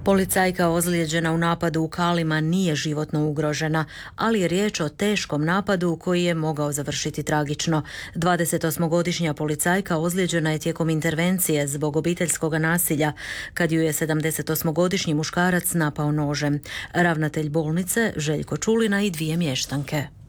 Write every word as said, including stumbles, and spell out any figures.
Policajka ozlijeđena u napadu u Kalima nije životno ugrožena, ali je riječ o teškom napadu koji je mogao završiti tragično. dvadesetosmogodišnja policajka ozlijeđena je tijekom intervencije zbog obiteljskog nasilja kad ju je sedamdesetosmogodišnji muškarac napao nožem. Ravnatelj bolnice Željko Čulina i dvije mještanke.